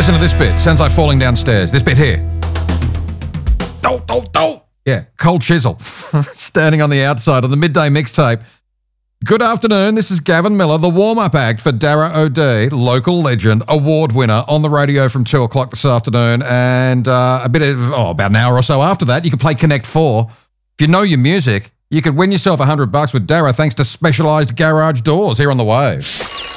Listen to this bit. Sounds like falling downstairs. This bit here. Do. Yeah, Cold Chisel. Standing on the outside of the midday mixtape. Good afternoon, this is Gavin Miller, the warm-up act for Dara O'Day, local legend, award winner, on the radio from 2 o'clock this afternoon, and about an hour or so after that, you can play Connect 4. If you know your music, you could win yourself $100 with Dara thanks to Specialised Garage Doors here on The Wave.